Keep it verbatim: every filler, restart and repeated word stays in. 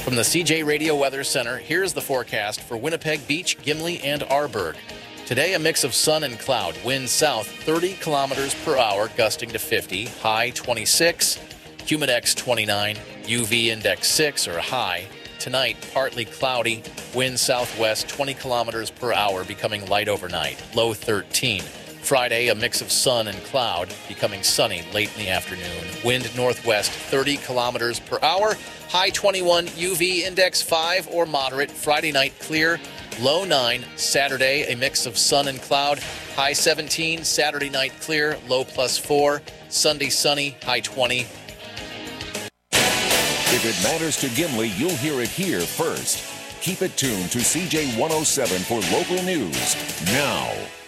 From the C J Radio Weather Center, here's the forecast for Winnipeg Beach, Gimli, and Arborg. Today, a mix of sun and cloud. Wind south thirty kilometers per hour, gusting to fifty. High twenty-six. Humidex twenty-nine. U V index six, or high. Tonight, partly cloudy. Wind southwest twenty kilometers per hour, becoming light overnight. Low thirteen. Friday, a mix of sun and cloud, becoming sunny late in the afternoon. Wind northwest thirty kilometers per hour. High twenty-one, U V index five or moderate. Friday night clear, low nine. Saturday, a mix of sun and cloud. High seventeen. Saturday night clear, low plus four. Sunday sunny, high twenty. If it matters to Gimli, you'll hear it here first. Keep it tuned to C J one oh seven for local news now.